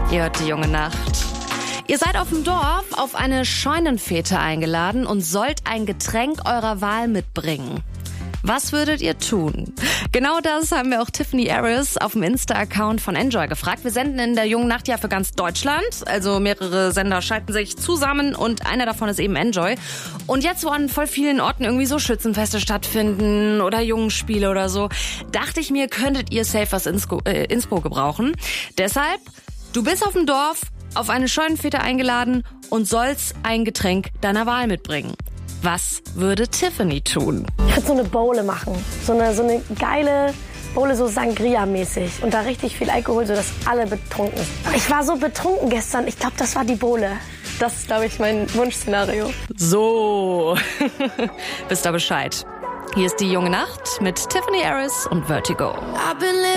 Ihr hört die junge Nacht. Ihr seid auf dem Dorf auf eine Scheunenfete eingeladen und sollt ein Getränk eurer Wahl mitbringen. Was würdet ihr tun? Genau das haben wir auch Tiffany Harris auf dem Insta-Account von Enjoy gefragt. Wir senden in der jungen Nacht ja für ganz Deutschland. Also mehrere Sender schalten sich zusammen und einer davon ist eben Enjoy. Und jetzt, wo an voll vielen Orten irgendwie so Schützenfeste stattfinden oder Jungenspiele oder so, dachte ich mir, könntet ihr safe was Inspo gebrauchen. Deshalb, du bist auf dem Dorf, auf eine Scheunenfete eingeladen und sollst ein Getränk deiner Wahl mitbringen. Was würde Tiffany tun? Ich würde so eine Bowle machen. So eine geile Bowle, so Sangria-mäßig. Und da richtig viel Alkohol, sodass alle betrunken sind. Ich war so betrunken gestern. Ich glaube, das war die Bowle. Das ist, glaube ich, mein Wunschszenario. So, wisst ihr Bescheid. Hier ist die junge Nacht mit Tiffany Harris und Vertigo.